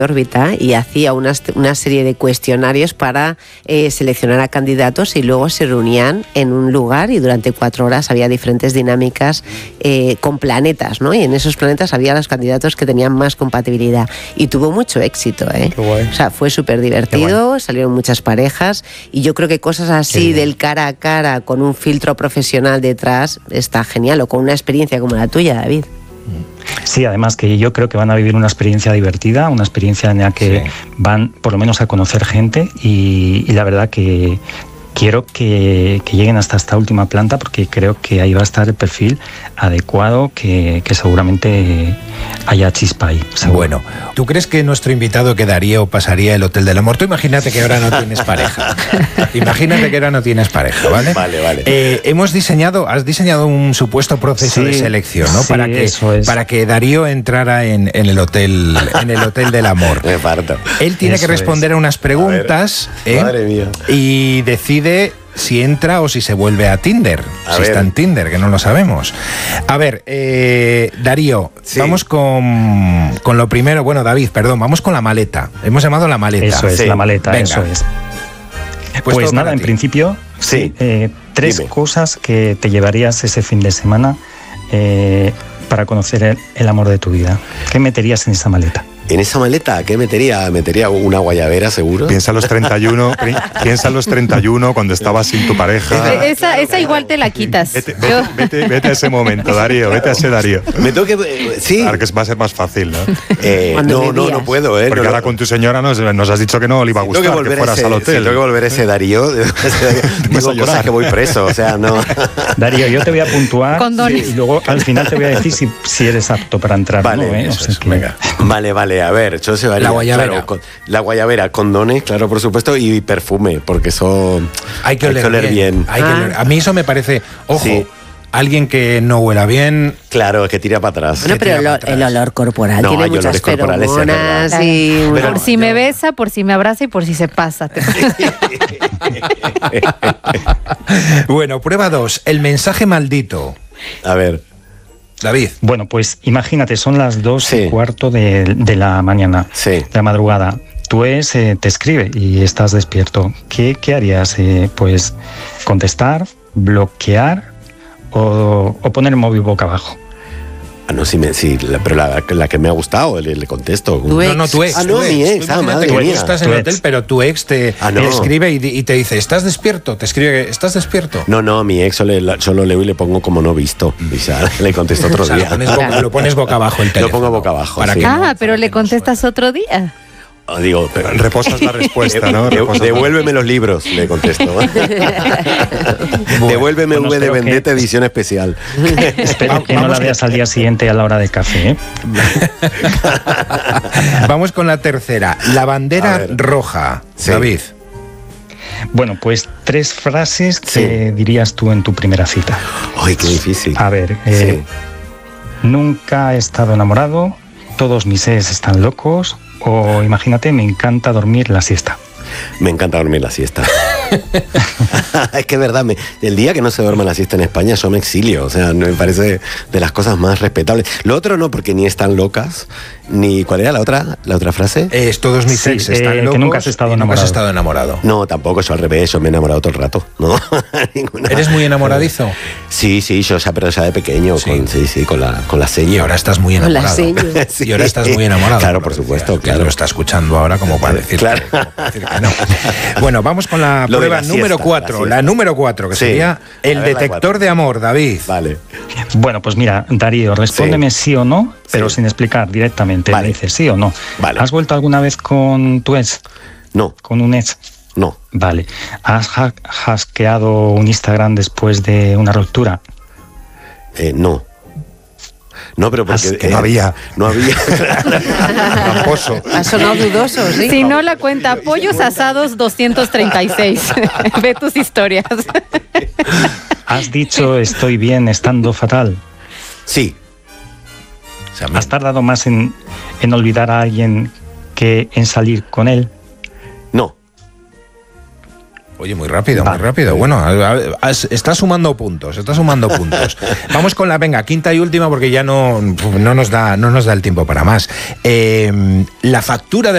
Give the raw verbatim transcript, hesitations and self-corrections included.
órbita y hacía una, una serie de cuestionarios para eh, seleccionar a candidatos y luego se reunían en un lugar y durante cuatro horas había diferentes dinámicas eh, con planetas, ¿no? Y en esos planetas había los candidatos que tenían más compatibilidad y tuvo mucho éxito, ¿eh? Qué guay. O sea, fue súper divertido, salieron muchas parejas y yo creo que cosas así del cara a cara con un filtro profesional detrás está genial, o con una experiencia como la tuya, David. Sí, además que yo creo que van a vivir una experiencia divertida, una experiencia en la que sí. van por lo menos a conocer gente y, y la verdad que quiero que, que lleguen hasta esta última planta porque creo que ahí va a estar el perfil adecuado, que, que seguramente haya chispa ahí. Seguro. Bueno, ¿tú crees que nuestro invitado quedaría o pasaría el Hotel del Amor? Tú imagínate que ahora no tienes pareja. Imagínate que ahora no tienes pareja, ¿vale? Vale, vale. Eh, hemos diseñado, has diseñado un supuesto proceso sí, de selección, ¿no? Sí, para que eso es. para que Darío entrara en, en el hotel en el Hotel del Amor. Me parto. Él tiene eso que responder es. a unas preguntas, a ver, ¿eh? Madre mía. Y decide si entra o si se vuelve a Tinder. A si ver. está en Tinder, que no lo sabemos. A ver, eh, Darío, Sí. vamos con, con lo primero. Bueno, David, perdón, vamos con la maleta. Hemos llamado la maleta. Eso es, Sí. la maleta, Venga. eso es. Pues Pues todo nada, para en ti. principio, Sí. eh, tres Dime. cosas que te llevarías ese fin de semana eh, para conocer el, el amor de tu vida. ¿Qué meterías en esa maleta? ¿En esa maleta qué metería? ¿Metería una guayabera, seguro? Piensa en los treinta y uno, piensa en los treinta y uno cuando estabas sin tu pareja. Eh, Esa, esa igual te la quitas. Vete, Yo- vete, vete, vete a ese momento, Darío, vete a ese Darío. Me tengo que... eh, sí. Claro que va a ser más fácil, ¿no? Eh, Cuando no, no, bebías. no puedo, ¿eh? Porque No, ahora no. con tu señora nos, nos has dicho que no le iba a Tengo que gustar que, volver fueras ese, al sí, hotel. tengo que volver ese Darío. Ese Darío. Digo a llorar. cosas que voy preso, o sea, no... Darío, yo te voy a puntuar Condones. y luego al final te voy a decir si, si eres apto para entrar. Vale, ¿no? ¿Eh? eso O sea es, que- venga. Vale, vale, a ver, yo se varía, La guayabera. claro, con- la guayabera, condones, claro, por supuesto, y perfume, porque eso Hay que oler, bien. Hay que Ah. oler. A mí eso me parece, ojo, Sí. alguien que no huela bien. Claro, que tira para atrás. Bueno, Se pero tira el, para olor- atrás. el olor corporal No, tiene hay muchas olores corporales, es feromonas verdad. y... Pero- por si me besa, por si me abraza y por si se pasa. Te- Bueno, prueba dos, el mensaje maldito. A ver, David. Bueno, pues imagínate, son las dos Sí. y cuarto de, de la mañana, Sí. de la madrugada. Tu ex eh, te escribe y estás despierto. ¿Qué, qué harías? Eh, pues contestar, bloquear o, o poner el móvil boca abajo. ah, no, sí, me, sí la, pero la, la que me ha gustado, le, le contesto. Tu No, ex. no, tu ex. Ah, no, tu mi ex, Tú ah, imagínate madre que tú mía. estás en Tu el ex. hotel, pero tu ex te, Ah, no. te escribe y, y te dice, ¿estás despierto? Te escribe, ¿estás despierto? No, no, mi ex solo, le- solo leo y le pongo como no visto. Y ya, le contesto otro O sea, lo día. pones, boca, lo pones boca abajo el Lo teléfono. pongo boca abajo, Para sí. que no- Ah, pero para le que no contestas otro día. Ah, Digo, pero, Reposas la respuesta, ¿no? de- Reposas la- devuélveme los libros, le contesto. Devuélveme Bueno, V de espero que- Vendetta edición especial. Espero que no la veas al día siguiente a la hora del café. ¿eh? Vamos con la tercera, la A bandera ver. roja. Sí. David. Bueno, pues tres frases que Sí. dirías tú en tu primera cita. Ay, qué difícil. A ver, eh, nunca he estado enamorado, todos mis ex están locos, o imagínate, me encanta dormir la siesta. Me encanta dormir la siesta. Es que es verdad, me- el día que no se duerme la siesta en España yo me exilio, o sea, me parece de las cosas más respetables. Lo otro no, porque ni están locas, ni... ¿Cuál era la otra, la otra frase? Es todos mis Sí, ex eh, están que locos nunca has estado y nunca has enamorado. estado enamorado. No, tampoco, yo al revés, yo me he enamorado todo el rato, ¿no? Ninguna. ¿Eres muy enamoradizo? Sí, sí, yo ya, pero ya de pequeño, Sí. con, sí, sí, con la, con la Y seña. ahora estás muy Con la enamorado. seña. Sí. Y ahora estás muy enamorado. Claro, lo por decías, supuesto, que claro. Lo está escuchando ahora como para decir, Claro. que, para decir que no. Bueno, vamos con la Lo de prueba la número siesta, cuatro. la La, siesta. número cuatro, que Sí. sería A el ver, la detector cuatro. de amor, David. Vale. Bueno, pues mira, Darío, respóndeme sí, o no, pero Sí. sin explicar directamente. Vale. Me dices sí o no. Vale. ¿Has vuelto alguna vez con tu ex? No, ¿Con un ex? no, Vale. ¿Has ha- hackeado un Instagram después de una ruptura? eh, no. No, pero porque... Has- que no había. No había. Tramposo. Ha sonado dudoso, ¿sí? Si no la cuenta, pollos asados doscientos treinta y seis. Ve tus historias. ¿Has dicho estoy bien estando fatal? Sí, O sea, ¿Has tardado más en, en olvidar a alguien que en salir con él? no. Oye, muy rápido, Vale. muy rápido. Bueno, a- a- has- está sumando puntos, está sumando puntos. Vamos con la, venga, quinta y última porque ya no, no, nos, da, no nos da el tiempo para más. Eh, la factura de